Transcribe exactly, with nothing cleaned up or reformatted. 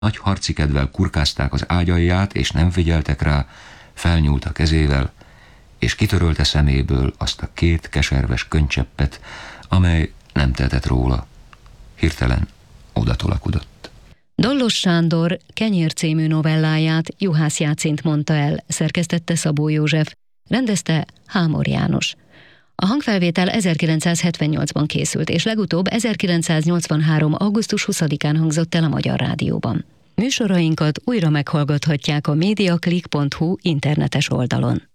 Nagy harci kedvel kurkázták az ágyalját, és nem figyeltek rá, felnyúlt a kezével, és kitörölte szeméből azt a két keserves könycseppet, amely nem tehetett róla. Hirtelen odatolakodott. Dallos Sándor Kenyér című novelláját Juhász Jácint mondta el, szerkesztette Szabó József, rendezte Hámor János. A hangfelvétel ezerkilencszázhetvennyolcban készült, és legutóbb ezerkilencszáznyolcvanhárom. augusztus huszadikán hangzott el a Magyar Rádióban. Műsorainkat újra meghallgathatják a mediaclick pont hu internetes oldalon.